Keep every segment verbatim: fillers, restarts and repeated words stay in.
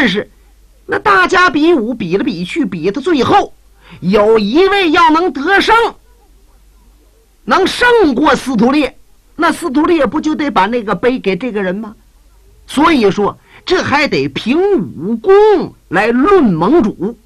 但是那大家比武比了比去，比到最后有一位要能得胜，能胜过司徒烈，那司徒烈不就得把那个碑给这个人吗？所以说这还得凭武功来论盟主。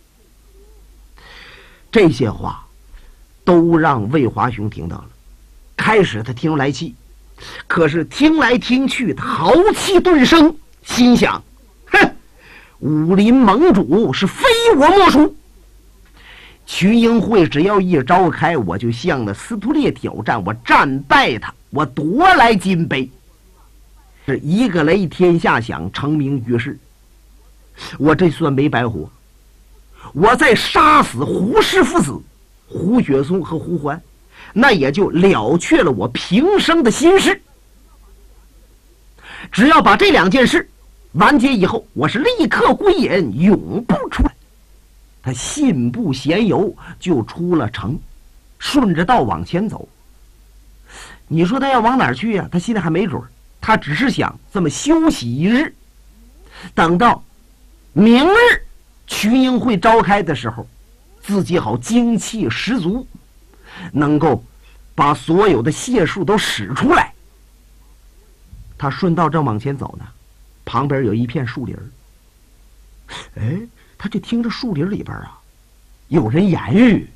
这些话都让魏华雄听到了，开始他听来气，可是听来听去他豪气顿生，心想哼，武林盟主是非我莫属。群英会只要一召开，我就向那司徒烈挑战，我战败他，我夺来金杯。是一个雷天下响，成名于世。我这算没白活，我再杀死胡氏父子胡雪松和胡欢，那也就了却了我平生的心事。只要把这两件事完结以后，我是立刻归隐，永不出来。他信步闲游，就出了城，顺着道往前走。你说他要往哪儿去呀、啊？他心里还没准，他只是想这么休息一日，等到明日群英会召开的时候，自己好精气十足，能够把所有的解数都使出来。他顺道正往前走呢，旁边有一片树林，哎，他就听着树林里边啊有人言语。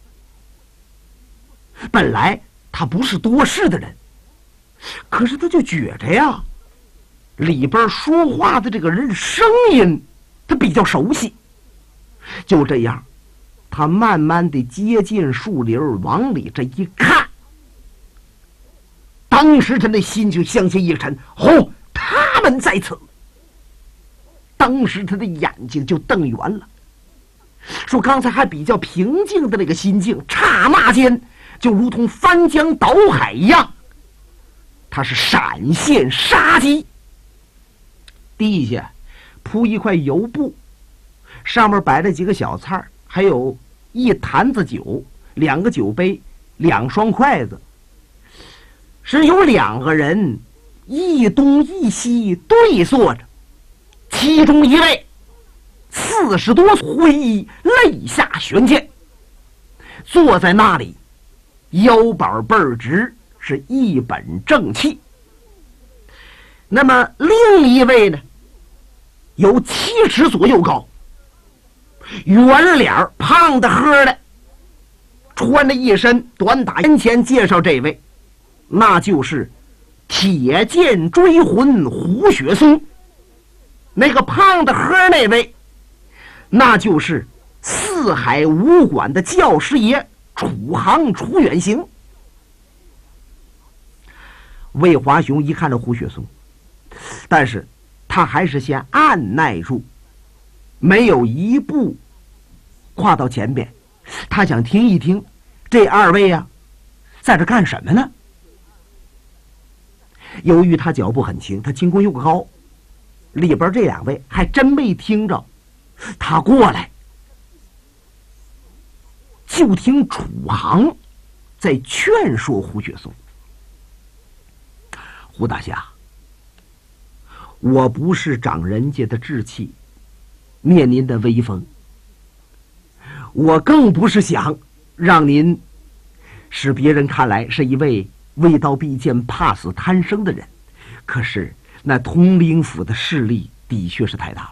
本来他不是多事的人，可是他就觉着呀，里边说话的这个人声音他比较熟悉。就这样，他慢慢的接近树林，往里这一看，当时他的心就向前一沉，吼，他们在此。当时他的眼睛就瞪圆了，说刚才还比较平静的那个心境，刹那间就如同翻江倒海一样，他是闪现杀机。地下铺一块油布，上面摆了几个小菜，还有一坛子酒，两个酒杯，两双筷子，是有两个人一东一西对坐着，其中一位四十多岁，灰衣，肋下悬剑，坐在那里，腰板倍儿直，是一本正气。那么另一位呢，有七尺左右高，圆脸，胖的喝的，穿着一身短打。先前介绍这位，那就是铁剑追魂胡雪松。那个胖的喝那位，那就是四海武馆的教师爷楚航楚远行。魏华雄一看这胡雪松，但是他还是先按耐住，没有一步跨到前边。他想听一听这二位啊在这干什么呢。由于他脚步很轻，他轻功又高，里边这两位还真没听着他过来，就听楚航在劝说胡雪松：胡大侠，我不是长人家的志气，灭您的威风，我更不是想让您使别人看来是一位畏刀必剑怕死贪生的人，可是那统领府的势力的确是太大了。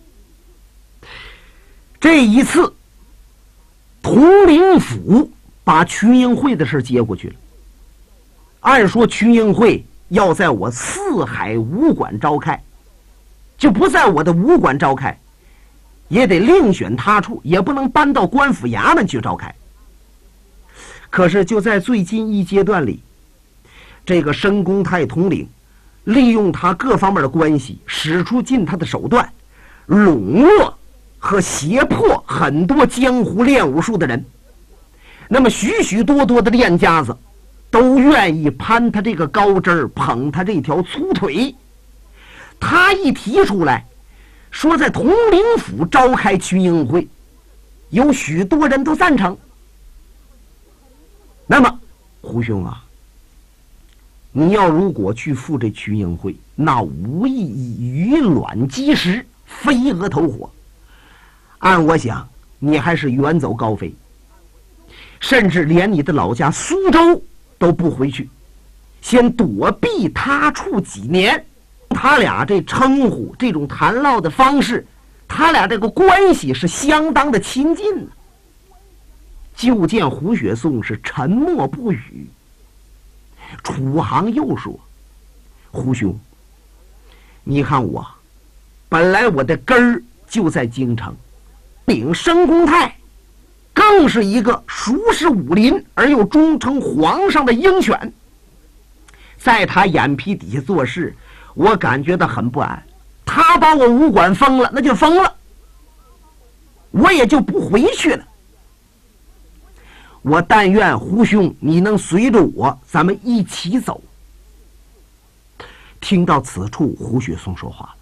这一次统领府把群英会的事接过去了，按说群英会要在我四海武馆召开，就不在我的武馆召开，也得另选他处，也不能搬到官府衙门去召开。可是就在最近一阶段里，这个申公泰统领利用他各方面的关系，使出尽他的手段，笼络和胁迫很多江湖练武术的人。那么许许多多的练家子都愿意攀他这个高枝儿，捧他这条粗腿。他一提出来说在统领府召开群英会，有许多人都赞成。那么胡兄啊，你要如果去赴这群英会，那无异于以卵击石， 飞蛾投火。按我想，你还是远走高飞，甚至连你的老家苏州都不回去，先躲避他处几年。他俩这称呼，这种谈唠的方式，他俩这个关系是相当的亲近的。就见胡雪松是沉默不语。楚航又说：“胡兄，你看我，本来我的根儿就在京城，领申公泰更是一个熟视武林而又忠诚皇上的鹰犬，在他眼皮底下做事，我感觉到很不安。他把我武馆封了，那就封了，我也就不回去了。我但愿胡兄你能随着我，咱们一起走。”听到此处，胡雪松说话了：“